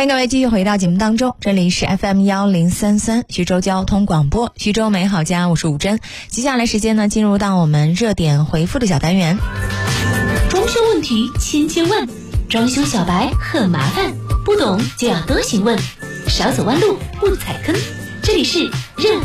欢迎各位继续回到节目当中，这里是 FM1033 徐州交通广播，徐州美好家，我是吴珍。接下来时间呢，进入到我们热点回复的小单元。 装修问题千千问，装修小白很麻烦，不懂就要多询问，少走弯路不踩坑。这里是热